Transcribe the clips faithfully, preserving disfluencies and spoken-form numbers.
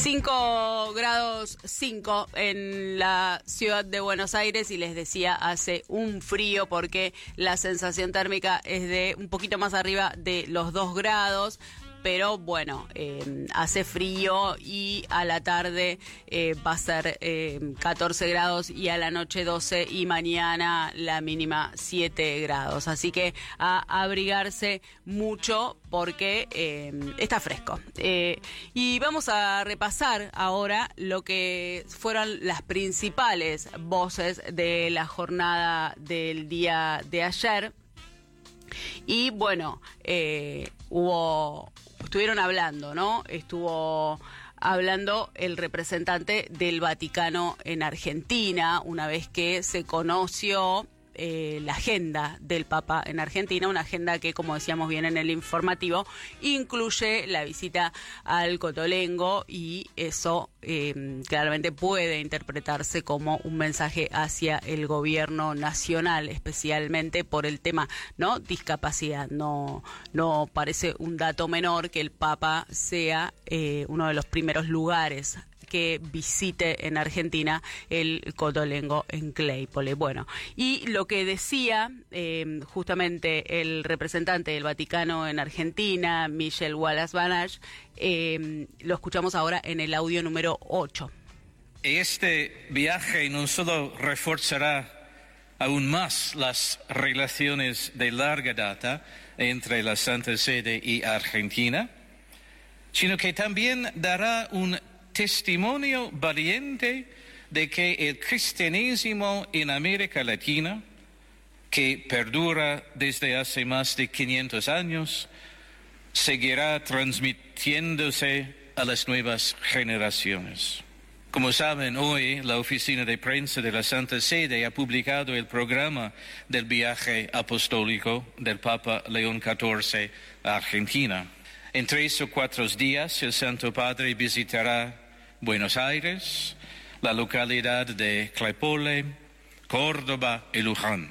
cinco grados cinco en la ciudad de Buenos Aires y les decía, hace un frío porque la sensación térmica es de un poquito más arriba de los dos grados. Pero bueno, eh, hace frío y a la tarde eh, va a ser eh, catorce grados y a la noche doce y mañana la mínima siete grados. Así que a abrigarse mucho porque eh, está fresco. Eh, y vamos a repasar ahora lo que fueron las principales voces de la jornada del día de ayer. Y bueno, eh, hubo... Estuvieron hablando, ¿no? Estuvo hablando el representante del Vaticano en Argentina, una vez que se conoció eh, la agenda del Papa en Argentina, una agenda que, como decíamos bien en el informativo, incluye la visita al Cotolengo y eso eh, claramente puede interpretarse como un mensaje hacia el gobierno nacional, especialmente por el tema, ¿no? Discapacidad. No, no parece un dato menor que el Papa sea eh, uno de los primeros lugares que visite en Argentina el Cotolengo en Claypole. Bueno, y lo que decía eh, justamente el representante del Vaticano en Argentina, Michel Wallace-Banach, eh, lo escuchamos ahora en el audio número ocho. Este viaje no solo reforzará aún más las relaciones de larga data entre la Santa Sede y Argentina, sino que también dará un testimonio valiente de que el cristianismo en América Latina, que perdura desde hace más de quinientos años, seguirá transmitiéndose a las nuevas generaciones. Como saben, hoy la Oficina de Prensa de la Santa Sede ha publicado el programa del viaje apostólico del Papa León catorce a Argentina. En tres o cuatro días el Santo Padre visitará Buenos Aires, la localidad de Claypole, Córdoba y Luján.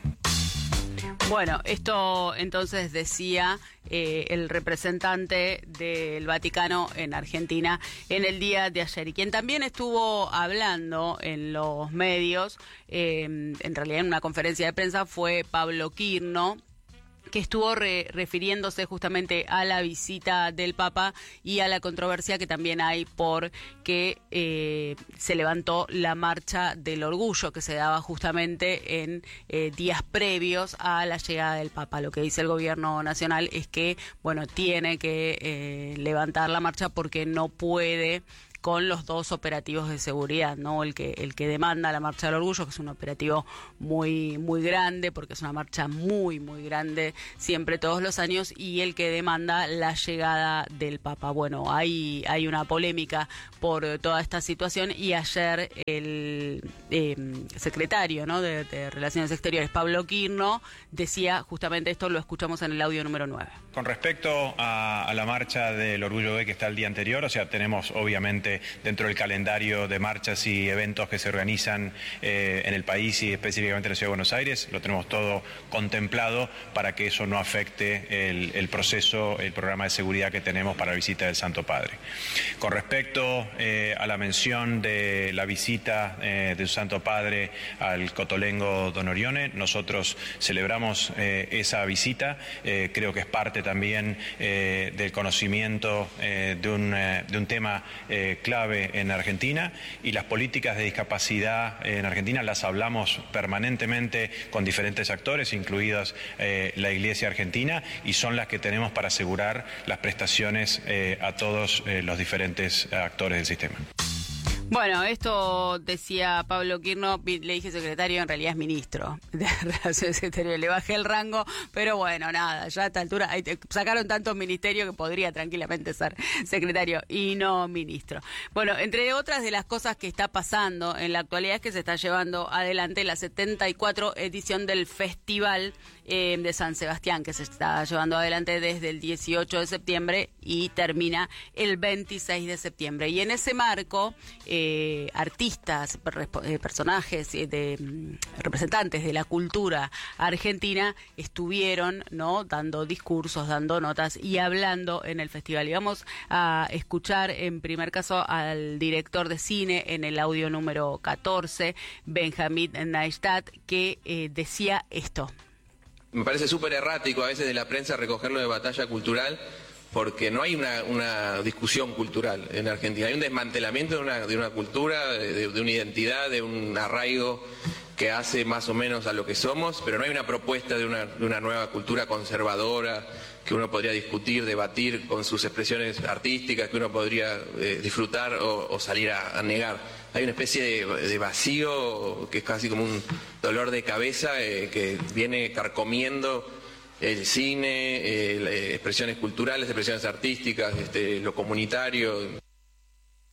Bueno, esto entonces decía eh, el representante del Vaticano en Argentina en el día de ayer. Y quien también estuvo hablando en los medios, eh, en realidad en una conferencia de prensa, fue Pablo Quirno, que estuvo re, refiriéndose justamente a la visita del Papa y a la controversia que también hay por que eh, se levantó la marcha del orgullo que se daba justamente en eh, días previos a la llegada del Papa. Lo que dice el gobierno nacional es que, bueno, tiene que eh, levantar la marcha porque no puede con los dos operativos de seguridad, ¿no? El que el que demanda la Marcha del Orgullo, que es un operativo muy muy grande, porque es una marcha muy muy grande, siempre todos los años, y el que demanda la llegada del Papa. Bueno, hay hay una polémica por toda esta situación y ayer el eh, secretario, ¿no? de, de Relaciones Exteriores, Pablo Quirno, decía justamente esto, lo escuchamos en el audio número nueve. Con respecto a, a la Marcha del Orgullo Gay que está el día anterior, o sea, tenemos obviamente dentro del calendario de marchas y eventos que se organizan eh, en el país y específicamente en la Ciudad de Buenos Aires, lo tenemos todo contemplado para que eso no afecte el, el proceso, el programa de seguridad que tenemos para la visita del Santo Padre. Con respecto eh, a la mención de la visita eh, del Santo Padre al Cotolengo Don Orione, nosotros celebramos eh, esa visita, eh, creo que es parte también eh, del conocimiento eh, de, un, eh, de un tema eh, clave en Argentina, y las políticas de discapacidad en Argentina las hablamos permanentemente con diferentes actores, incluidas eh, la Iglesia Argentina, y son las que tenemos para asegurar las prestaciones eh, a todos eh, los diferentes actores del sistema. Bueno, esto decía Pablo Quirno, le dije secretario, en realidad es ministro de Relaciones Exteriores, le bajé el rango, pero bueno, nada, ya a esta altura hay, sacaron tantos ministerios que podría tranquilamente ser secretario y no ministro. Bueno, entre otras de las cosas que está pasando en la actualidad es que se está llevando adelante la setenta y cuatro edición del Festival eh, de San Sebastián, que se está llevando adelante desde el dieciocho de septiembre y termina el veintiséis de septiembre. Y en ese marco, eh, eh, artistas, per, eh, personajes, eh, de mm, representantes de la cultura argentina estuvieron, ¿no?, dando discursos, dando notas y hablando en el festival. Y vamos a escuchar en primer caso al director de cine en el audio número catorce, Benjamín Neistat, que eh, decía esto. Me parece súper errático a veces de la prensa recogerlo de batalla cultural, porque no hay una, una discusión cultural en Argentina. Hay un desmantelamiento de una, de una cultura, de, de una identidad, de un arraigo que hace más o menos a lo que somos, pero no hay una propuesta de una, de una nueva cultura conservadora que uno podría discutir, debatir con sus expresiones artísticas, que uno podría eh, disfrutar o, o salir a, a negar. Hay una especie de, de vacío que es casi como un dolor de cabeza eh, que viene carcomiendo el cine, eh, expresiones culturales, expresiones artísticas, este, lo comunitario.